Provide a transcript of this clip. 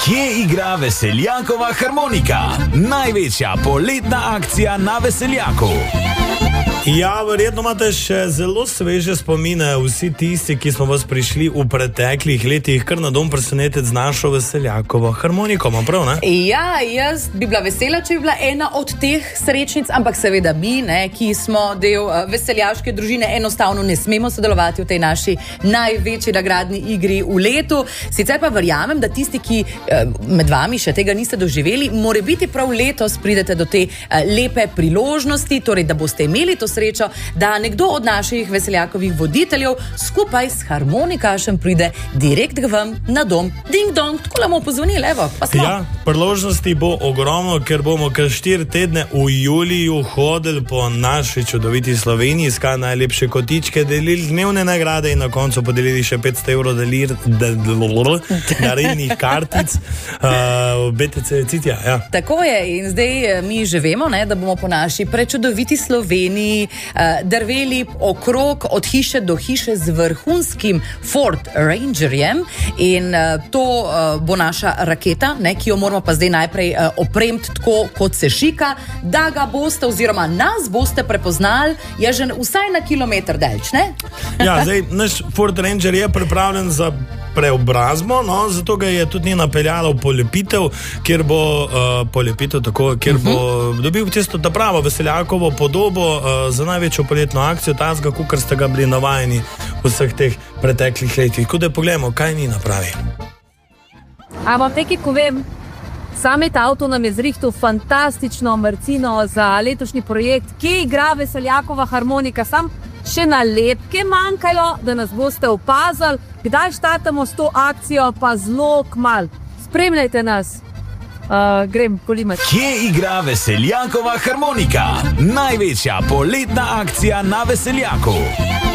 Kje igra Veseljakova harmonika? Največja poletna akcija na Veseljaku. Ja, verjetno imate še zelo sveže spomine vsi tisti, ki smo vas prišli v preteklih letih kar na dom presenetiti z našo Veseljakovo harmoniko, prav, ne? Ja, jaz bi bila vesela, če bi bila ena od teh srečnic, ampak seveda mi, ki smo del veseljaške družine, enostavno ne smemo sodelovati v tej naši največji nagradni igri v letu. Sicer pa verjamem, da tisti, ki med vami še tega niste doživeli, morebiti prav letos pridete do te lepe priložnosti, torej da boste imeli to srečo, da nekdo od naših Veseljakovih voditeljev skupaj s harmonikašem pride direkt k vam na dom. Ding dong, tako bomo pozvonili, evo, pa smo. Ja, priložnosti bo ogromno, ker bomo kar 4 tedne v juliju hodili po naši čudoviti Sloveniji, iskali najlepše kotičke, delili dnevne nagrade in na koncu podelili še 500 evrov darilnih kartic BTC Citja. Ja. Tako je, in zdaj mi že vemo, da bomo po naši prečudoviti Sloveniji drveli okrog od hiše do hiše z vrhunskim Ford Rangerjem in to bo naša raketa, ki jo moramo pa zdaj najprej opremiti tako, kot se šika, da ga boste oziroma nas boste prepoznali, je že vsaj na kilometer dalč, ne? Ja, zdaj, naš Ford Ranger je pripravljen za preobrazbo, zato ga je tudi napeljala v polepitev, kjer bo bo dobil tisto ta pravo Veseljakovo podobo za največjo poletno akcijo, tazga, kukar ste ga bili navajeni v vseh teh preteklih letih. Ko da pogledamo, kaj ni napravi. A vam nekaj povem, Samet Avto nam je zrihtal fantastično marcino za letošnji projekt, kje igra Veseljakova harmonika. Sam še nalepke manjkajo, da nas boste opazali, kdaj štartamo s to akcijo, pa zelo kmalu. Spremljajte nas. Grem polimati. Kje igra Veseljakova harmonika? Največja poletna akcija na Veseljaku.